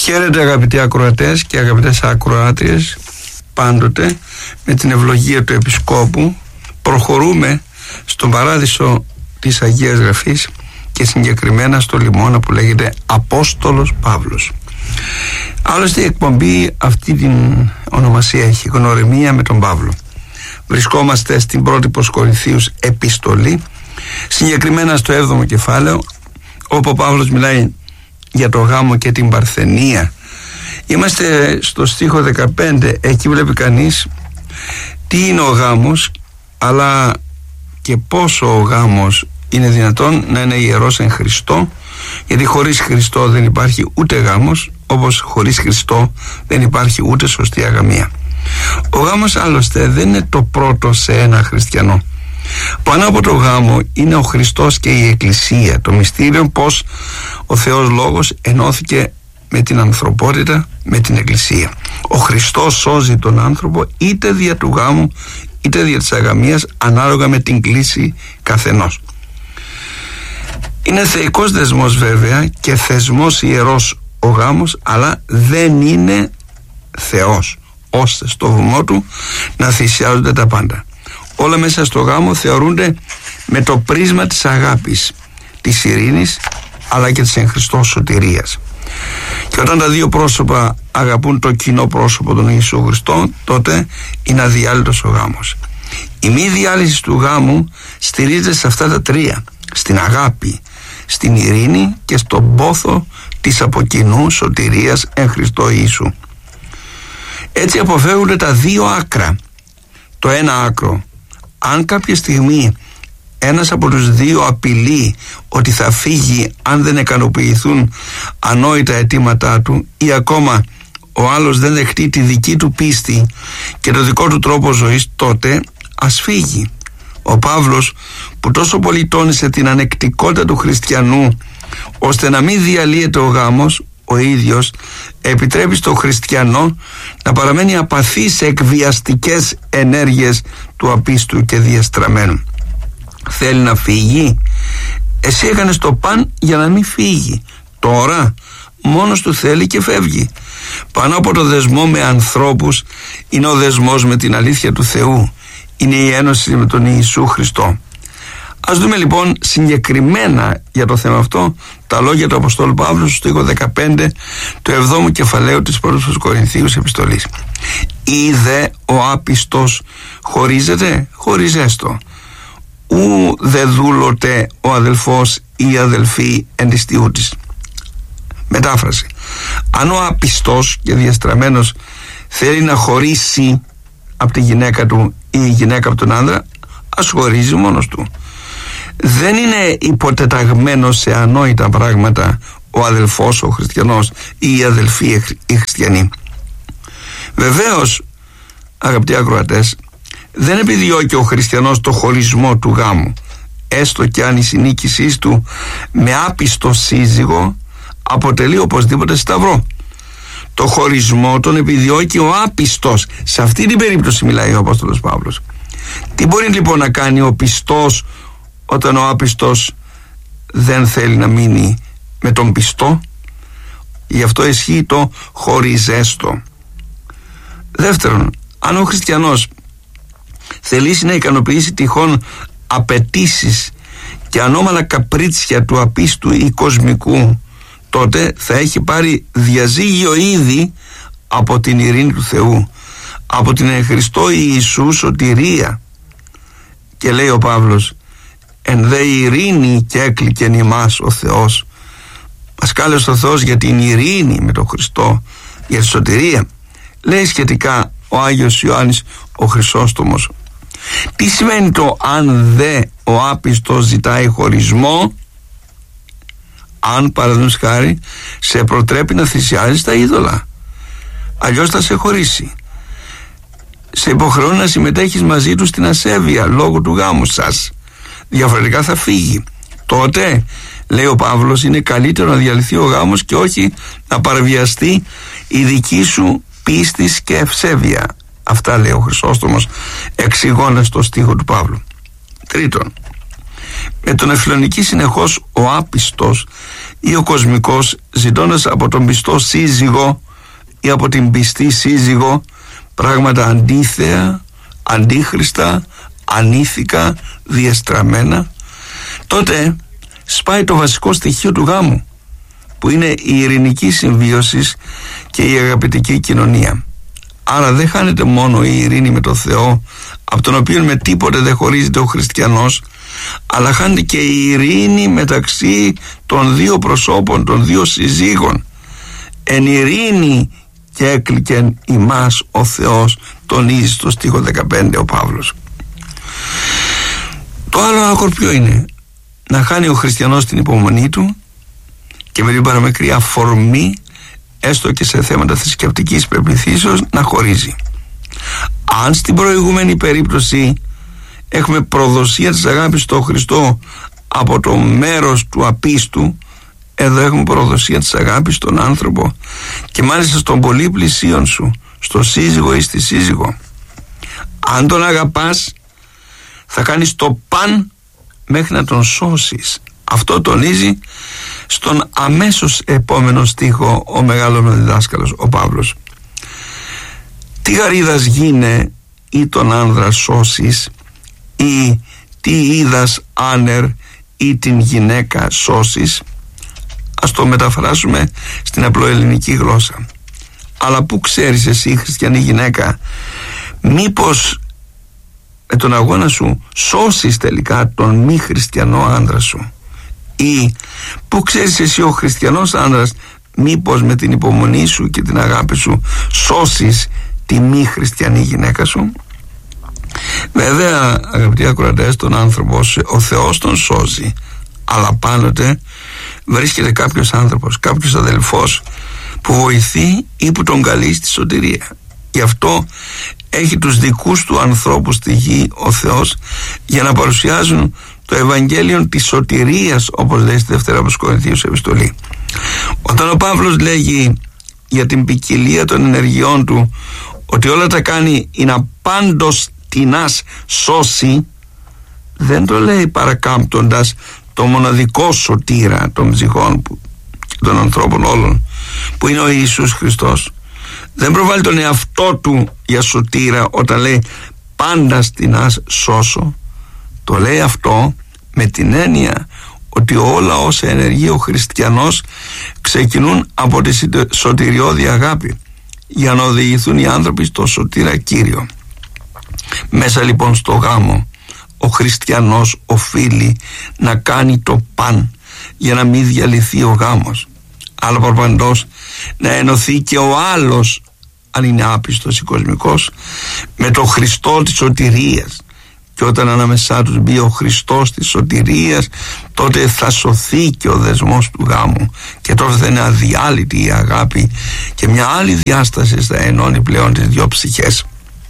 Χαίρετε αγαπητοί ακροατές και αγαπητές ακροάτριες. Πάντοτε με την ευλογία του Επισκόπου προχωρούμε στον παράδεισο της Αγίας Γραφής και συγκεκριμένα στο λιμώνα που λέγεται Απόστολος Παύλος. Άλλωστε η εκπομπή αυτή την ονομασία έχει, γνωριμία με τον Παύλο. Βρισκόμαστε στην πρώτη προς Κορινθίους επιστολή, συγκεκριμένα στο 7ο κεφάλαιο, όπου ο Παύλος μιλάει για το γάμο και την παρθενία. Είμαστε στο στίχο 15. Εκεί βλέπει κανείς τι είναι ο γάμος, αλλά και πόσο ο γάμος είναι δυνατόν να είναι ιερός εν Χριστώ, γιατί χωρίς Χριστό δεν υπάρχει ούτε γάμος, όπως χωρίς Χριστό δεν υπάρχει ούτε σωστή αγαμία. Ο γάμος άλλωστε δεν είναι το πρώτο σε ένα χριστιανό. Πάνω από το γάμο είναι ο Χριστός και η Εκκλησία, το μυστήριο πως ο Θεός Λόγος ενώθηκε με την ανθρωπότητα, με την Εκκλησία. Ο Χριστός σώζει τον άνθρωπο είτε δια του γάμου είτε δια της αγαμίας, ανάλογα με την κλίση καθενός. Είναι θεϊκός δεσμός βέβαια και θεσμός ιερός ο γάμος, αλλά δεν είναι Θεός, ώστε στο βωμό του να θυσιάζονται τα πάντα. Όλα μέσα στο γάμο θεωρούνται με το πρίσμα της αγάπης, της ειρήνης, αλλά και της εν Χριστώ σωτηρίας. Και όταν τα δύο πρόσωπα αγαπούν το κοινό πρόσωπο τον Ιησού Χριστό, τότε είναι αδιάλυτος ο γάμος. Η μη διάλυση του γάμου στηρίζεται σε αυτά τα τρία: στην αγάπη, στην ειρήνη και στον πόθο της από κοινού σωτηρίας εν Χριστώ Ιησού. Έτσι αποφεύγονται τα δύο άκρα. Το ένα άκρο, αν κάποια στιγμή ένας από τους δύο απειλεί ότι θα φύγει αν δεν ικανοποιηθούν ανόητα αιτήματά του, ή ακόμα ο άλλος δεν δεχτεί τη δική του πίστη και το δικό του τρόπο ζωής, τότε ας φύγει. Ο Παύλος, που τόσο πολύ τόνισε την ανεκτικότητα του χριστιανού ώστε να μην διαλύεται ο γάμος, ο ίδιος επιτρέπει στον χριστιανό να παραμένει απαθής σε εκβιαστικές ενέργειες του απίστου και διεστραμμένου. Θέλει να φύγει? Εσύ έκανες το παν για να μην φύγει. Τώρα μόνος του θέλει και φεύγει. Πάνω από το δεσμό με ανθρώπους είναι ο δεσμός με την αλήθεια του Θεού. Είναι η ένωση με τον Ιησού Χριστό. Ας δούμε λοιπόν συγκεκριμένα για το θέμα αυτό τα λόγια του Αποστόλου Παύλου στο 15 του 7ου κεφαλαίου της πρώτης προς Κορινθίους επιστολής. Είδε ο άπιστος χωρίζεται, χωριζέστο. Ου δε δούλωτε ο αδελφός ή η αδελφή εν της τιούτης. Μετάφραση: αν ο άπιστος και διαστραμμένος θέλει να χωρίσει από τη γυναίκα του ή η γυναίκα από τον άνδρα, ας χωρίζει μόνος του. Δεν είναι υποτεταγμένος σε ανόητα πράγματα ο αδελφός, ο χριστιανός, ή η αδελφή, η χριστιανή. Βεβαίως, αγαπητοί ακροατές, δεν επιδιώκει ο χριστιανός το χωρισμό του γάμου, έστω και αν η συνοίκησή του με άπιστο σύζυγο αποτελεί οπωσδήποτε σταυρό. Το χωρισμό τον επιδιώκει ο άπιστος. Σε αυτή την περίπτωση μιλάει ο Απόστολος Παύλος. Τι μπορεί λοιπόν να κάνει ο πιστός όταν ο άπιστος δεν θέλει να μείνει με τον πιστό? Γι' αυτό ισχύει το χωριζέστο. Δεύτερον, αν ο χριστιανός θελήσει να ικανοποιήσει τυχόν απαιτήσεις και ανώμαλα καπρίτσια του απίστου ή κοσμικού, τότε θα έχει πάρει διαζύγιο ήδη από την ειρήνη του Θεού, από την εν Χριστώ Ιησού σωτηρία. Και λέει ο Παύλος: εν δε ειρήνη και έκλικεν ημάς ο Θεός. Μας κάλεσε ο Θεός για την ειρήνη με τον Χριστό, για τη σωτηρία. Λέει σχετικά ο Άγιος Ιωάννης ο Χρυσόστομος. Τι σημαίνει το αν δε ο άπιστος ζητάει χωρισμό? Αν παραδείγματος χάρη σε προτρέπει να θυσιάζεις τα είδωλα, αλλιώς θα σε χωρίσει. Σε υποχρεώνει να συμμετέχεις μαζί του στην ασέβεια λόγω του γάμου σας, διαφορετικά θα φύγει. Τότε, λέει ο Παύλος, είναι καλύτερο να διαλυθεί ο γάμος και όχι να παραβιαστεί η δική σου πίστης και ευσέβεια. Αυτά λέει ο Χρυσόστομος εξηγώντας το στίχο του Παύλου. Τρίτον, με τον εφηλονική συνεχώς ο άπιστος ή ο κοσμικός, ζητώντας από τον πιστό σύζυγο ή από την πιστή σύζυγο πράγματα αντίθεα, αντίχριστα, ανήθικα, διεστραμμένα, τότε σπάει το βασικό στοιχείο του γάμου, που είναι η ειρηνική συμβίωση και η αγαπητική κοινωνία. Άρα δεν χάνεται μόνο η ειρήνη με το Θεό, από τον οποίο με τίποτε δεν χωρίζεται ο χριστιανός, αλλά χάνεται και η ειρήνη μεταξύ των δύο προσώπων, των δύο συζύγων. Εν ειρήνη και έκλικεν ημάς ο Θεός, τονίζει στο στίχο 15 ο Παύλος. Το άλλο άκρο ποιο είναι? Να χάνει ο χριστιανός την υπομονή του και με την παραμικρή αφορμή, έστω και σε θέματα θρησκευτικής πεποιθήσεως, να χωρίζει. Αν στην προηγούμενη περίπτωση έχουμε προδοσία της αγάπης στο Χριστό από το μέρος του απίστου, εδώ έχουμε προδοσία της αγάπης στον άνθρωπο, και μάλιστα στον πολύ πλησίον σου, στο σύζυγο ή στη σύζυγο. Αν τον αγαπάς, θα κάνεις το παν μέχρι να τον σώσεις. Αυτό τονίζει στον αμέσως επόμενο στίχο ο μεγάλος διδάσκαλος, ο Παύλος. Τι γαρίδας γίνε ή τον άνδρα σώσεις, ή τι είδας άνερ ή την γυναίκα σώσεις. Ας το μεταφράσουμε στην απλοελληνική γλώσσα. Αλλά πού ξέρεις εσύ, χριστιανή γυναίκα, μήπως με τον αγώνα σου σώσεις τελικά τον μη χριστιανό άντρα σου? Ή πού ξέρεις εσύ ο χριστιανός άντρας, μήπως με την υπομονή σου και την αγάπη σου σώσεις τη μη χριστιανή γυναίκα σου? Βέβαια, αγαπητοί ακροατές, τον άνθρωπο ο Θεός τον σώζει, αλλά πάντοτε βρίσκεται κάποιος άνθρωπος, κάποιος αδελφός που βοηθεί ή που τον καλεί στη σωτηρία. Γι' αυτό έχει τους δικούς του ανθρώπους στη γη ο Θεός, για να παρουσιάζουν το Ευαγγέλιο της σωτηρίας, όπως λέει στη Δευτέρα προς Κορινθίους επιστολή. Όταν ο Παύλος λέγει για την ποικιλία των ενεργειών του ότι όλα τα κάνει ή να πάντως τινάς σώσει, δεν το λέει παρακάμπτοντας το μοναδικό σωτήρα των ψυχών και των ανθρώπων όλων, που είναι ο Ιησούς Χριστός. Δεν προβάλλει τον εαυτό του για σωτήρα όταν λέει πάντα τινάς σώσω. Το λέει αυτό με την έννοια ότι όλα όσα ενεργεί ο χριστιανός ξεκινούν από τη σωτηριώδη αγάπη, για να οδηγηθούν οι άνθρωποι στο σωτήρα Κύριο. Μέσα λοιπόν στο γάμο ο χριστιανός οφείλει να κάνει το παν για να μην διαλυθεί ο γάμος, αλλά προπαντός να ενωθεί και ο άλλος, αν είναι άπιστος ή κοσμικός, με το Χριστό της σωτηρίας. Και όταν ανάμεσά τους μπει ο Χριστός της σωτηρίας, τότε θα σωθεί και ο δεσμός του γάμου, και τότε θα είναι αδιάλειπτη η αγάπη και μια άλλη διάσταση θα ενώνει πλέον τις δύο ψυχές.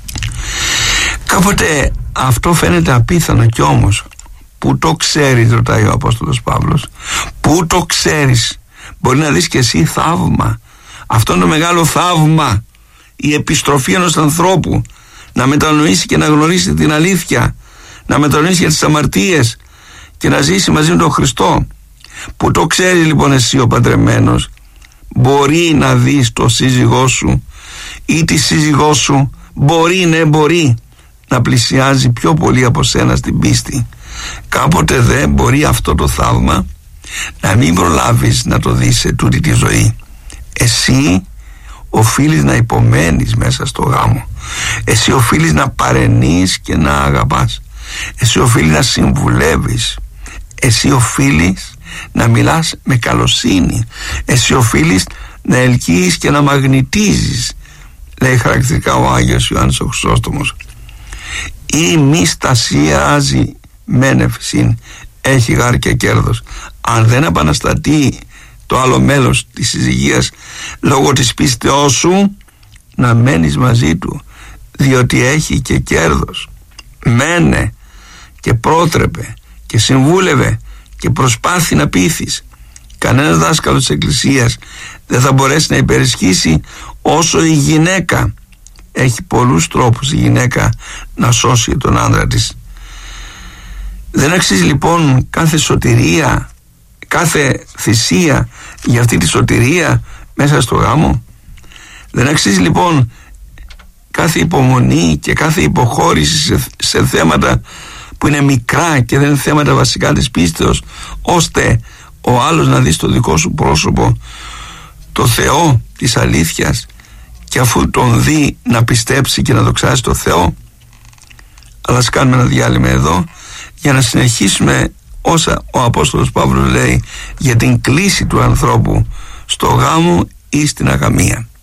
Κάποτε αυτό φαίνεται απίθανο, κι όμως πού το ξέρεις, ρωτάει ο Απόστολος Παύλος, πού το ξέρεις? Μπορεί να δεις και εσύ θαύμα, αυτό είναι το μεγάλο θαύμα, η επιστροφή ενός ανθρώπου να μετανοήσει και να γνωρίσει την αλήθεια, να μετανοήσει για τις αμαρτίες και να ζήσει μαζί με τον Χριστό. Που το ξέρεις λοιπόν εσύ ο παντρεμένος? Μπορεί να δεις το σύζυγό σου ή τη σύζυγό σου, μπορεί να πλησιάζει πιο πολύ από σένα στην πίστη. Κάποτε δεν μπορεί αυτό το θαύμα να μην προλάβεις να το δεις σε τούτη τη ζωή. Εσύ οφείλεις να υπομένεις μέσα στο γάμο. Εσύ οφείλεις να παρενείς και να αγαπάς. Εσύ οφείλεις να συμβουλεύεις. Εσύ οφείλεις να μιλάς με καλοσύνη. Εσύ οφείλεις να ελκύεις και να μαγνητίζεις, λέει χαρακτηριστικά ο Άγιος Ιωάννης ο Χρυσόστομος. Ή μη στασιάζει μεν ευσύν, έχει γάρ και κέρδος. Αν δεν επαναστατεί το άλλο μέλος της συζυγίας λόγω της πίστεώς σου, να μένεις μαζί του, διότι έχει και κέρδος. Μένε και πρότρεπε και συμβούλευε και προσπάθη να πείθεις. Κανένας δάσκαλος της Εκκλησίας δεν θα μπορέσει να υπερισχύσει όσο η γυναίκα. Έχει πολλούς τρόπους η γυναίκα να σώσει τον άντρα της. Δεν αξίζει λοιπόν κάθε σωτηρία, κάθε θυσία για αυτή τη σωτηρία μέσα στο γάμο? Δεν αξίζει λοιπόν κάθε υπομονή και κάθε υποχώρηση σε θέματα που είναι μικρά και δεν είναι θέματα βασικά της πίστεως, ώστε ο άλλος να δει στο δικό σου πρόσωπο το Θεό της αλήθειας και αφού τον δει να πιστέψει και να δοξάσει το Θεό? Αλλά ας κάνουμε ένα διάλειμμα εδώ για να συνεχίσουμε όσα ο Απόστολος Παύλος λέει για την κλίση του ανθρώπου στο γάμο ή στην αγαμία.